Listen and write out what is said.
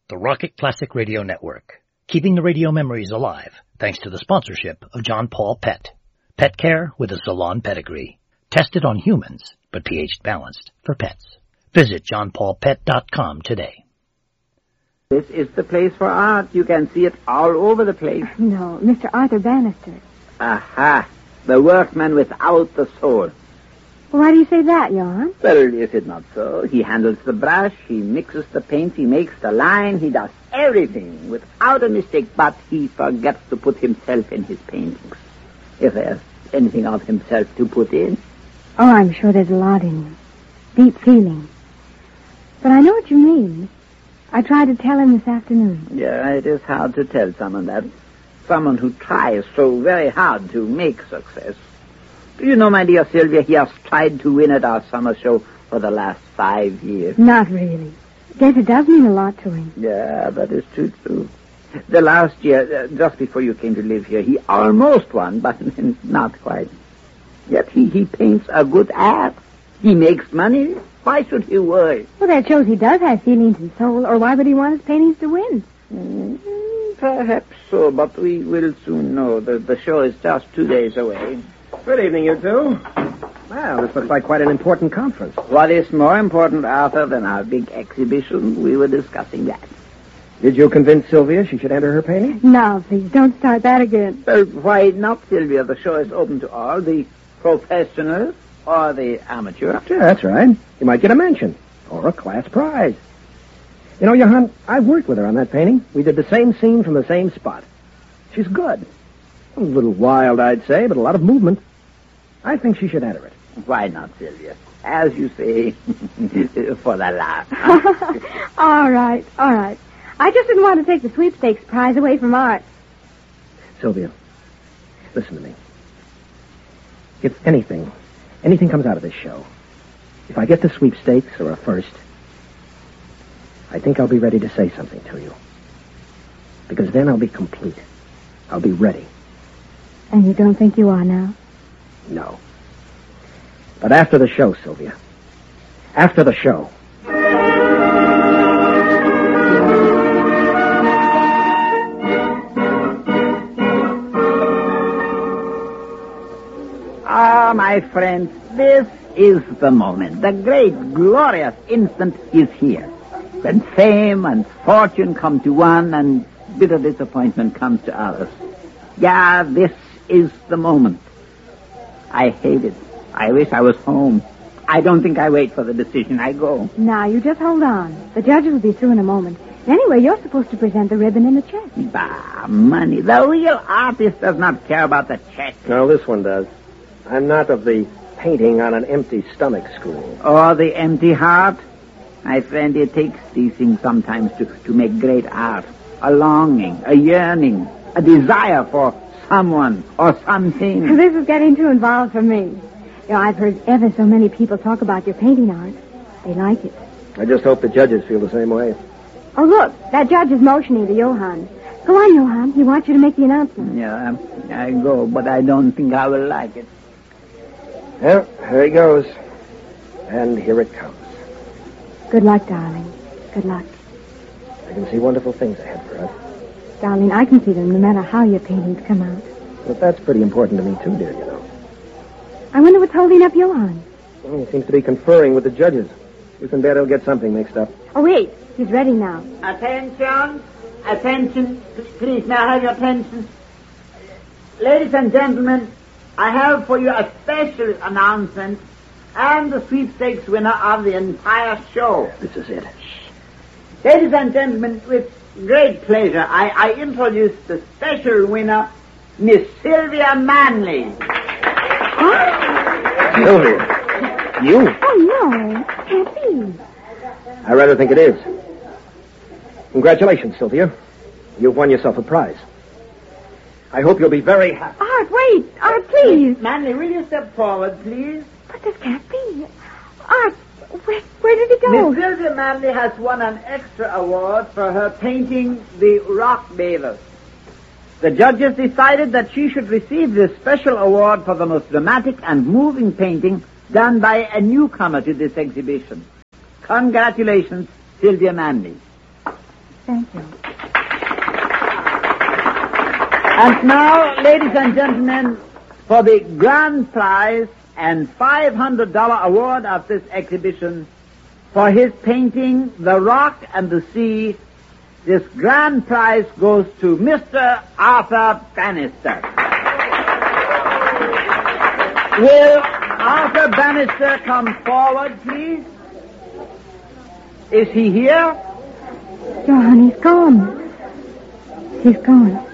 the Rocket Classic Radio Network, keeping the radio memories alive thanks to the sponsorship of John Paul Pet. Pet care with a salon pedigree. Tested on humans, but pH balanced for pets. Visit johnpaulpet.com today. This is the place for art. You can see it all over the place. No, Mr. Arthur Bannister. Aha! The workman without the soul. Well, why do you say that, Johann? Well, is it not so? He handles the brush, he mixes the paint, he makes the line, he does everything without a mistake, but he forgets to put himself in his paintings. If there's anything of himself to put in. Oh, I'm sure there's a lot in him. Deep feeling. But I know what you mean. I tried to tell him this afternoon. Yeah, it is hard to tell someone that. Someone who tries so very hard to make success. Do you know, my dear Sylvia, he has tried to win at our summer show for the last 5 years. Not really. Guess it does mean a lot to him. Yeah, that is true. The last year, just before you came to live here, he almost won, but not quite. Yet he paints a good art. He makes money. Why should he worry? Well, that shows he does have feelings and soul, or why would he want his paintings to win? Perhaps so, but we will soon know. The show is just 2 days away. Good evening, you two. Well, this looks like quite an important conference. What is more important, Arthur, than our big exhibition? We were discussing that. Did you convince Sylvia she should enter her painting? Now, please, don't start that again. Well, why not, Sylvia? The show is open to all, the professionals or the amateur. Yeah, that's right. You might get a mention or a class prize. You know, Johann, I worked with her on that painting. We did the same scene from the same spot. She's good. A little wild, I'd say, but a lot of movement. I think she should enter it. Why not, Sylvia? As you say, for the laugh. All right. I just didn't want to take the sweepstakes prize away from Art. Sylvia, listen to me. If anything comes out of this show, if I get the sweepstakes or a first, I think I'll be ready to say something to you. Because then I'll be complete. I'll be ready. And you don't think you are now? No. But after the show, Sylvia. After the show. Ah, my friends, this is the moment. The great, glorious instant is here. When fame and fortune come to one and bitter disappointment comes to others. Yeah, this is the moment. I hate it. I wish I was home. I don't think I wait for the decision. I go. Now, you just hold on. The judges will be through in a moment. Anyway, you're supposed to present the ribbon and the check. Bah, money. The real artist does not care about the check. No, this one does. I'm not of the painting on an empty stomach school. Or the empty heart. My friend, it takes these things sometimes to make great art. A longing, a yearning, a desire for someone or something. This is getting too involved for me. You know, I've heard ever so many people talk about your painting art. They like it. I just hope the judges feel the same way. Oh, look, that judge is motioning to Johann. Go on, Johann. He wants you to make the announcement. Yeah, I go, but I don't think I will like it. Well, here he goes. And here it comes. Good luck, darling. Good luck. I can see wonderful things ahead for us. Darling, I can see them no matter how your paintings come out. But that's pretty important to me, too, dear, you know. I wonder what's holding up Johann. Well, he seems to be conferring with the judges. You can bet he'll get something mixed up. Oh, wait. He's ready now. Attention. Please, may I have your attention? Ladies and gentlemen, I have for you a special announcement and the sweepstakes winner of the entire show. This is it. Ladies and gentlemen, with great pleasure, I introduce the special winner, Miss Sylvia Manley. Sylvia, you? Oh, no. Can't be. I rather think it is. Congratulations, Sylvia. You've won yourself a prize. I hope you'll be very happy. Art, wait. Art, please. Manley, will you step forward, please? But this can't be. Art, where did he go? Miss Sylvia Manley has won an extra award for her painting The Rock Bathers. The judges decided that she should receive this special award for the most dramatic and moving painting done by a newcomer to this exhibition. Congratulations, Sylvia Manley. Thank you. And now, ladies and gentlemen, for the grand prize and $500 award of this exhibition, for his painting The Rock and the Sea, this grand prize goes to Mr. Arthur Bannister. Will Arthur Bannister come forward, please? Is he here? John, he's gone. He's gone.